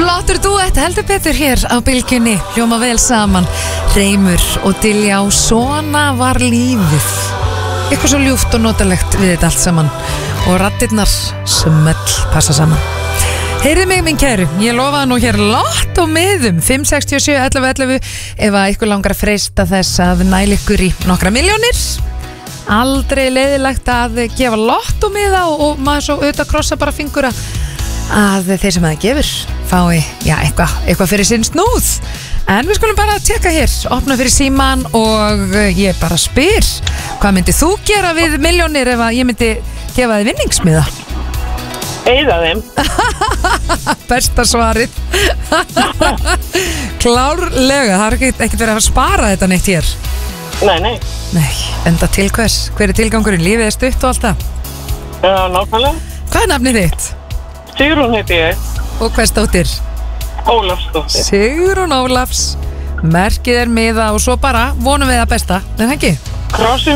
Flottur duett heldur betur hér á bylgjunni, hljóma vel saman. Reimur og Diljá, svona var lífið. Eitthvað svo ljúft og notalegt við þetta allt saman. Og raddirnar smell passa saman. Heyrið mig minn kæru, ég lofaði nú hér lott og miðum 567 1111 ef að ykkur langar að freista þess að næla ykkur í nokkra milljónir. Aldrei leiðilegt að gefa lott og miða og maður svo auðvitað krossa bara fingura að þeir sem það gefur fái, já, eitthvað fyrir sinn snúð. En við skulum bara tjekka hér, opna fyrir síman og ég bara spyr, hvað myndið þú gera við milljónir ef að ég myndi gefa þið vinningsmiða? Eyða þeim. Besta svarið. Klárlega, það er ekkert verið að spara þetta neitt hér. Nei. Nei, enda til hvers? Hver er tilgangurinn? Lífið er stutt og allt það? Já, nákvæmlega. Hvað er nafnið þitt? Sigrún heiti ég. Og hvers dóttir? Ólafsdóttir. Sigrún Ólafs. Merkið er miða og svo bara vonum við það besta, en það ekki? Krossum